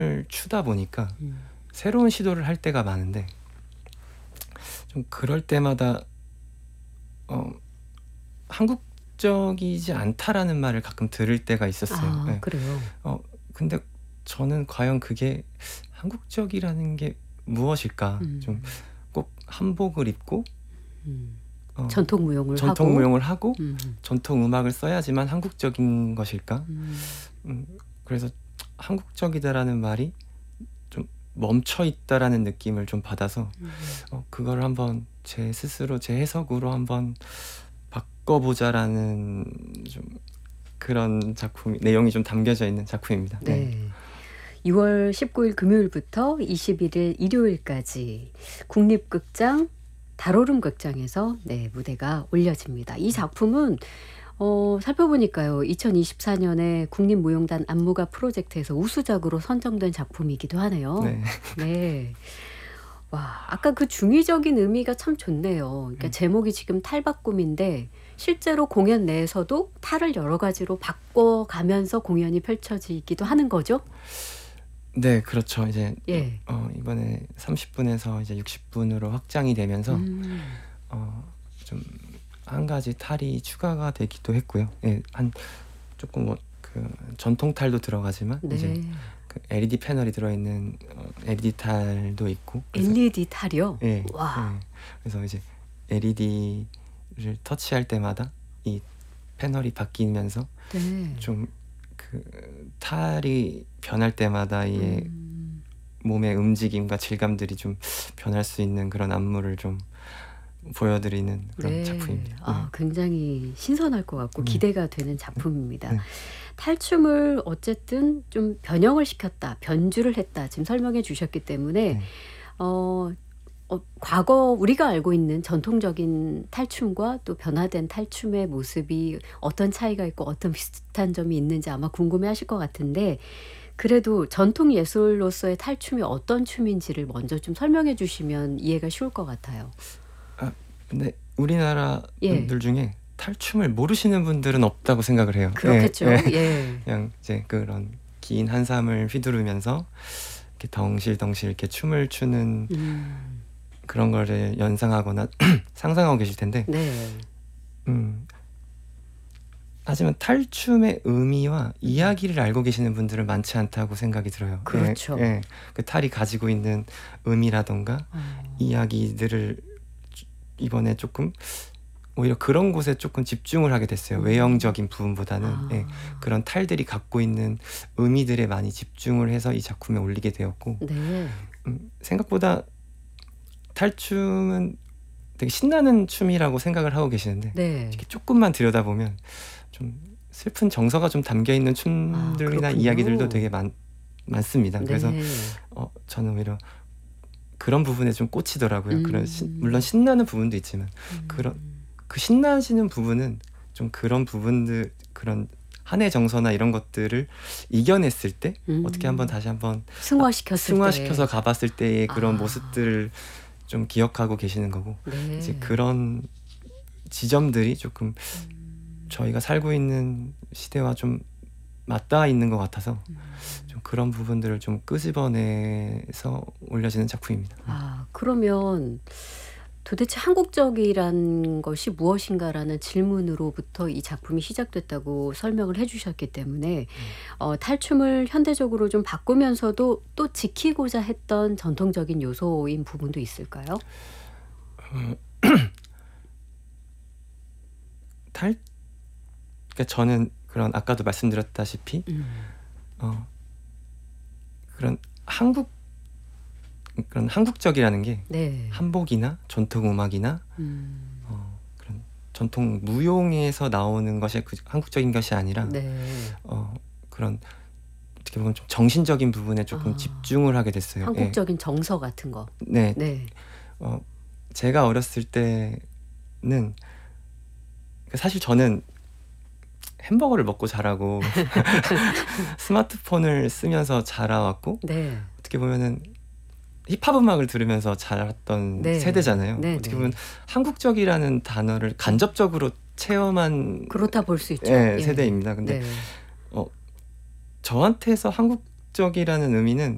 추다 보니까 음. 새로운 시도를 할 때가 많은데 좀 그럴 때마다 한국적이지 않다라는 말을 가끔 들을 때가 있었어요. 네. 그래요. 근데 저는 과연 그게 한국적이라는 게 무엇일까? 좀 꼭 한복을 입고 전통 무용을 전통 하고. 무용을 하고 음. 전통 음악을 써야지만 한국적인 것일까? 그래서 한국적이다라는 말이 좀 멈춰 있다라는 느낌을 좀 받아서 그걸 한번 제 스스로 제 해석으로 한번 바꿔보자라는 좀 그런 작품 내용이 좀 담겨져 있는 작품입니다. 네. 6월 19일 금요일부터 21일 일요일까지 국립극장 달오름 극장에서 무대가 올려집니다. 이 작품은 살펴보니까요, 2024년에 국립무용단 안무가 프로젝트에서 우수작으로 선정된 작품이기도 하네요. 네. 네. 와, 아까 그 중의적인 의미가 참 좋네요. 그러니까 제목이 지금 탈바꿈인데 실제로 공연 내에서도 탈을 여러 가지로 바꿔가면서 공연이 펼쳐지기도 하는 거죠? 네, 그렇죠. 이제 예. 이번에 30분에서 이제 60분으로 확장이 되면서 좀 한 가지 탈이 추가가 되기도 했고요. 예, 한 조금 뭐 그 전통 탈도 들어가지만 이제 그 LED 패널이 들어있는 LED 탈도 있고. LED 탈이요? 예. 와. 예. 그래서 이제 LED를 터치할 때마다 이 패널이 바뀌면서 좀 그 탈이 변할 때마다 이 몸의 움직임과 질감들이 좀 변할 수 있는 그런 안무를 좀 보여드리는 그런 작품입니다. 굉장히 신선할 것 같고 기대가 되는 작품입니다. 네. 탈춤을 어쨌든 좀 변형을 시켰다, 변주를 했다, 지금 설명해 주셨기 때문에 과거 우리가 알고 있는 전통적인 탈춤과 또 변화된 탈춤의 모습이 어떤 차이가 있고 어떤 비슷한 점이 있는지 아마 궁금해하실 것 같은데, 그래도 전통 예술로서의 탈춤이 어떤 춤인지를 먼저 좀 설명해 주시면 이해가 쉬울 것 같아요. 근데 우리나라 분들 중에 탈춤을 모르시는 분들은 없다고 생각을 해요. 그렇겠죠. 그냥 이제 그런 긴 한삼을 휘두르면서 이렇게 덩실덩실 이렇게 춤을 추는 그런 거를 연상하거나 상상하고 계실 텐데, 하지만 탈춤의 의미와 이야기를 알고 계시는 분들은 많지 않다고 생각이 들어요. 그렇죠. 그 탈이 가지고 있는 의미라던가 이야기들을 이번에 조금 오히려 그런 곳에 조금 집중을 하게 됐어요. 외형적인 부분보다는 그런 탈들이 갖고 있는 의미들에 많이 집중을 해서 이 작품에 올리게 되었고, 생각보다 탈춤은 되게 신나는 춤이라고 생각을 하고 계시는데 이렇게 조금만 들여다보면 좀 슬픈 정서가 좀 담겨있는 춤들이나 이야기들도 되게 많습니다. 그래서 저는 오히려 그런 부분에 좀 꽂히더라고요. 물론 신나는 부분도 있지만 그 신나시는 부분은 좀 그런 부분들, 그런 한해 정서나 이런 것들을 이겨냈을 때 어떻게 다시 한번 승화시켜서 가봤을 때의 그런 모습들을 좀 기억하고 계시는 거고, 이제 그런 지점들이 조금 저희가 살고 있는 시대와 좀 맞닿아 있는 것 같아서 좀 그런 부분들을 좀 끄집어내서 올려지는 작품입니다. 그러면 도대체 한국적이란 것이 무엇인가라는 질문으로부터 이 작품이 시작됐다고 설명을 해주셨기 때문에 탈춤을 현대적으로 좀 바꾸면서도 또 지키고자 했던 전통적인 요소인 부분도 있을까요? 그러니까 저는 그런 아까도 말씀드렸다시피 그런 한국적이라는 게 한복이나 전통 음악이나 그런 전통 무용에서 나오는 것이 한국적인 것이 아니라 그런 어떻게 보면 좀 정신적인 부분에 조금 집중을 하게 됐어요. 한국적인 정서 같은 거. 제가 어렸을 때는 사실 저는 햄버거를 먹고 자라고 스마트폰을 쓰면서 자라왔고 어떻게 보면은 힙합 음악을 들으면서 자랐던 세대잖아요. 어떻게 보면 한국적이라는 단어를 간접적으로 체험한 그렇다 볼 수 있죠. 세대입니다. 근데 저한테서 한국적이라는 의미는